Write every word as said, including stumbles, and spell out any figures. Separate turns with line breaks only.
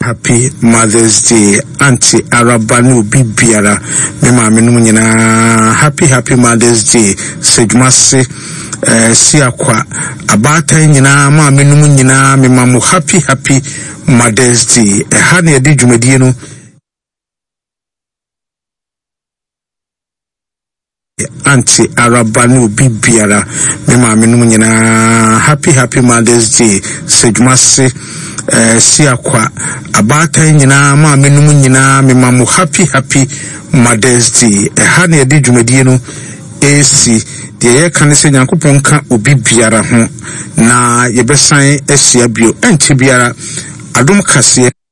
Happy Mother's Day, Auntie Arabanu Bibiara, Mema Menumina, happy, happy Mother's Day, Sejmase, Siakwa, Abata Nina, Ma Menumina, Memamu, happy, happy Mother's Day, a honey Dijumediano. Auntie Arabanu Bibiara, Mema Menumina, happy, happy Mother's Day, Sejmase. Uh, Siakwa Abata Nina, Ma Menum Nina, Memamu, happy, happy Mother's Day. A honey Dijumediano, A C, the air can say Yankuponka, Ubi Biara, na Yebesan, Esia Bio, and Tibiara, Adum Cassia.